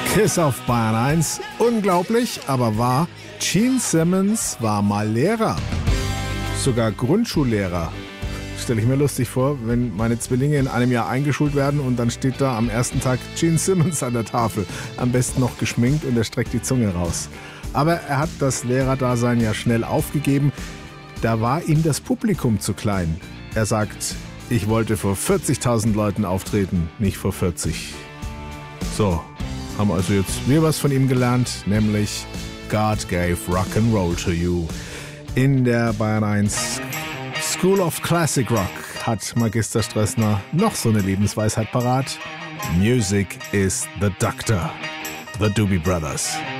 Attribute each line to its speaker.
Speaker 1: Kiss auf Bayern 1. Unglaublich, aber wahr. Gene Simmons war mal Lehrer. Sogar Grundschullehrer. Stelle ich mir lustig vor, wenn meine Zwillinge in einem Jahr eingeschult werden und dann steht da am ersten Tag Gene Simmons an der Tafel. Am besten noch geschminkt und er streckt die Zunge raus. Aber er hat das Lehrerdasein ja schnell aufgegeben. Da war ihm das Publikum zu klein. Er sagt, ich wollte vor 40.000 Leuten auftreten, nicht vor 40. So, haben also jetzt wir was von ihm gelernt, nämlich God gave Rock'n'Roll to you. In der Bayern 1 School of Classic Rock hat Magister Stressner noch so eine Lebensweisheit parat. Music is the doctor. The Doobie Brothers.